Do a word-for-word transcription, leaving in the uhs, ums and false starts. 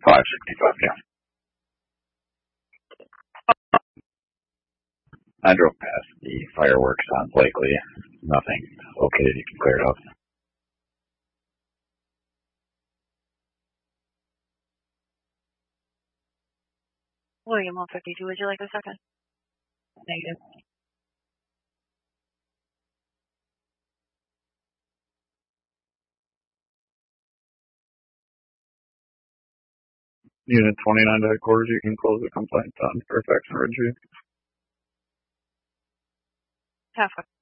five sixty-five, yeah. I drove past the fireworks on Blakely. Nothing located. You can clear it up. William one fifty-two, would you like a second? Negative. Unit twenty-nine to headquarters, you can close the complaint on Fairfax and Ridgeview. Half